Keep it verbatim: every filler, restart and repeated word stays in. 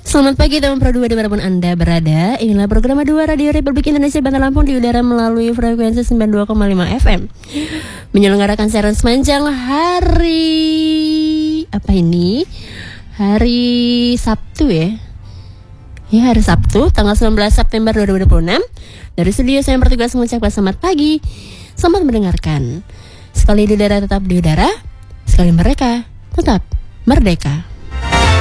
Selamat pagi teman Pro dua dimanapun Anda berada. Inilah program dua Radio Republik Indonesia Bantar Lampung di udara melalui frekuensi sembilan puluh dua koma lima F M. Menyelenggarakan siaran sepanjang hari apa ini? Hari Sabtu ya. Ya, hari Sabtu tanggal sembilan belas September dua ribu dua puluh enam. Dari studio saya yang bertugas mengucapkan selamat pagi. Selamat mendengarkan. Sekali di udara tetap di udara, sekali mereka tetap merdeka.